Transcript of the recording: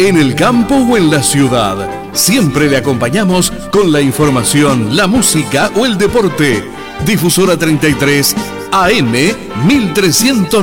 en el campo o en la ciudad. Siempre le acompañamos con la información, la música o el deporte. Difusora 33 AM 1300.